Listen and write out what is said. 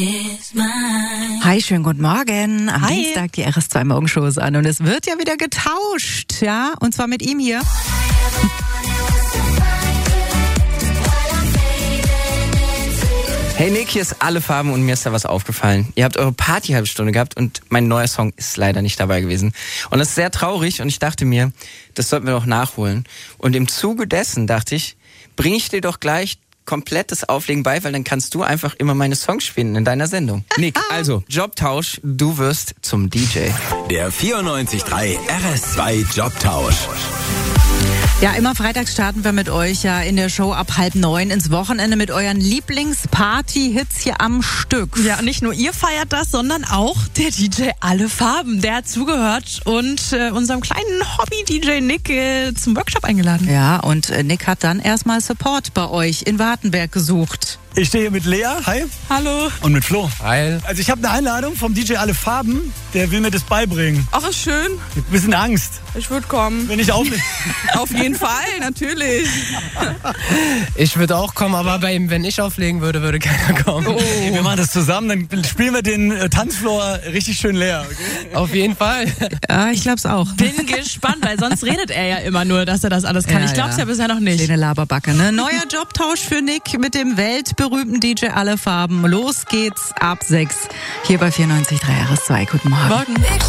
Hi, schönen guten Morgen. Am Hi. Dienstag die RS2 Morgenshow ist an und es wird ja wieder getauscht, ja? Und zwar mit ihm hier. Hey Nick, hier ist Alle Farben und mir ist da was aufgefallen. Ihr habt eure Party-Halbstunde gehabt und mein neuer Song ist leider nicht dabei gewesen. Und das ist sehr traurig und ich dachte mir, das sollten wir doch nachholen. Und im Zuge dessen dachte ich, bringe ich dir doch gleich komplettes Auflegen bei, weil dann kannst du einfach immer meine Songs spielen in deiner Sendung. Nick, also Jobtausch, du wirst zum DJ. Der 94.3 RS2 Jobtausch. Ja, immer freitags starten wir mit euch ja in der Show ab 8:30 ins Wochenende mit euren Lieblingsparty-Hits hier am Stück. Ja, und nicht nur ihr feiert das, sondern auch der DJ Alle Farben. Der hat zugehört und unserem kleinen Hobby-DJ Nick zum Workshop eingeladen. Ja, und Nick hat dann erstmal Support bei euch in Wartenberg gesucht. Ich stehe hier mit Lea, hi. Hallo. Und mit Flo. Hi. Also ich habe eine Einladung vom DJ Alle Farben, der will mir das beibringen. Ach, ist schön. Mit ein bisschen Angst, Ich würde kommen. wenn ich auflege. Auf jeden Fall, natürlich. Ich würde auch kommen, aber wenn ich auflegen würde, würde keiner kommen. Wir machen das zusammen, dann spielen wir den Tanzfloor richtig schön leer. Okay? Auf jeden Fall. Ja, ich glaub's auch. Bin gespannt, weil sonst redet er ja immer nur, dass er das alles kann. Ja, Ich glaub's ja bisher noch nicht. Kleine Laberbacke, ne? Neuer Jobtausch für Nick mit dem weltberühmten DJ Alle Farben. Los geht's ab 6 hier bei 94.3 RS2. Guten Morgen. Morgen.